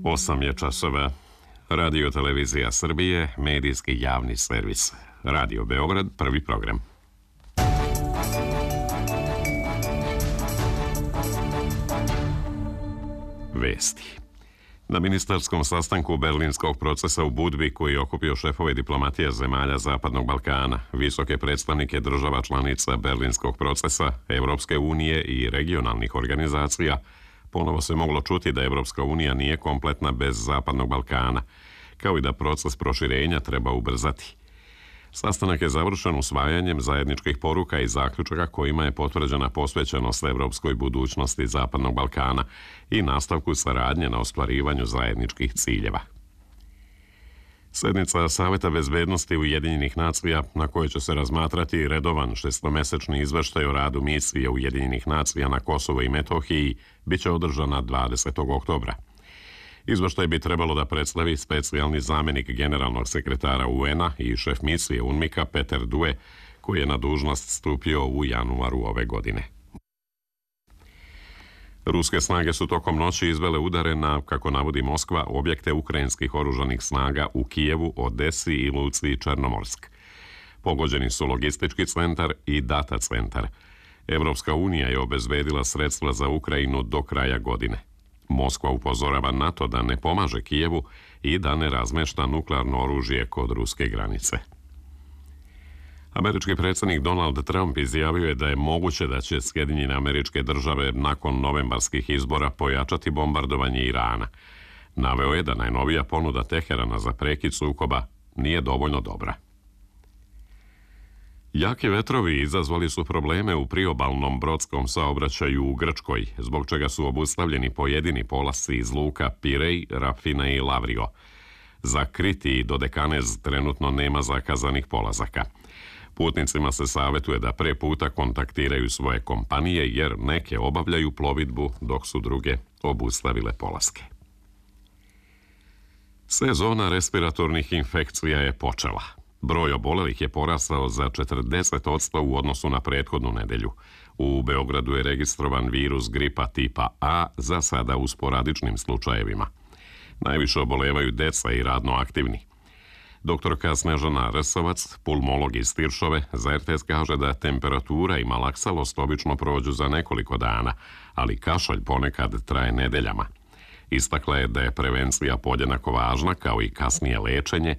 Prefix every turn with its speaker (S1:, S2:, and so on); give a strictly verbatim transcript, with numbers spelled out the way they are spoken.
S1: Osam je časova. Radio Televizija Srbije, medijski javni servis. Radio Beograd, prvi program. Vesti. Na ministarskom sastanku Berlinskog procesa u Budvi, koji je okupio šefove diplomatije zemalja Zapadnog Balkana, visoke predstavnike država članica Berlinskog procesa, Evropske unije i regionalnih organizacija, ponovo se moglo čuti da Evropska unija nije kompletna bez Zapadnog Balkana, kao i da proces proširenja treba ubrzati. Sastanak je završen usvajanjem zajedničkih poruka i zaključaka kojima je potvrđena posvećenost evropskoj budućnosti Zapadnog Balkana i nastavku saradnje na ostvarivanju zajedničkih ciljeva. Sednica Saveta bezbednosti Ujedinjenih nacija, na kojoj će se razmatrati redovan šestomesečni izveštaj o radu misije Ujedinjenih nacija na Kosovo i Metohiji, bit će održana dvadesetog oktobra. Izveštaj bi trebalo da predstavi specijalni zamenik generalnog sekretara U N-a i šef misije UNMIK-a Peter Due, koji je na dužnost stupio u januaru ove godine. Ruske snage su tokom noći izvele udare na, kako navodi Moskva, objekte ukrajinskih oružanih snaga u Kijevu, Odesi i Luci Černomorsk. Pogođeni su logistički centar i data centar. Evropska unija je obezbedila sredstva za Ukrajinu do kraja godine. Moskva upozorava na to da ne pomaže Kijevu i da ne razmešta nuklearno oružje kod ruske granice. Američki predsjednik Donald Trump izjavio je da je moguće da će Sjedinjene Američke Države nakon novembarskih izbora pojačati bombardovanje Irana. Naveo je da najnovija ponuda Teherana za prekid sukoba nije dovoljno dobra. Jaki vetrovi izazvali su probleme u priobalnom brodskom saobraćaju u Grčkoj, zbog čega su obustavljeni pojedini polasci iz luka Pirej, Rafina i Lavrio. Za Kriti i Dodekanez trenutno nema zakazanih polazaka. Putnicima se savjetuje da pre puta kontaktiraju svoje kompanije jer neke obavljaju plovidbu dok su druge obustavile polaske. Sezona respiratornih infekcija je počela. Broj obolelih je porastao za četrdeset posto u odnosu na prethodnu nedelju. U Beogradu je registrovan virus gripa tipa A, za sada u sporadičnim slučajevima. Najviše obolevaju deca i radno aktivni. Doktorka Snežana Resovac, pulmolog iz Tiršove, za R T S kaže da temperatura i malaksalost obično prođu za nekoliko dana, ali kašalj ponekad traje nedeljama. Istakla je da je prevencija podjednako važna kao i kasnije lečenje